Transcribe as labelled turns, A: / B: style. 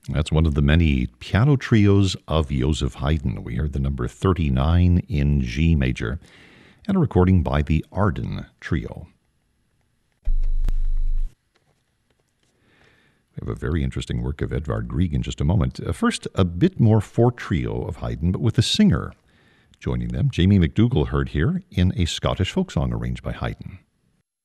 A: That's one of the many piano trios of Joseph Haydn. We heard the number 39 in G major, and a recording by the Arden Trio. We have a very interesting work of Edvard Grieg in just a moment. First, a bit more for trio of Haydn, but with a singer joining them. Jamie McDougall heard here in a Scottish folk song arranged by Haydn.